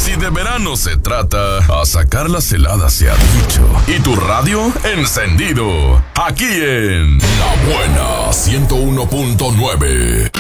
Si de verano se trata, a sacar las heladas se ha dicho. Y tu radio encendido. Aquí en La Buena 101.9.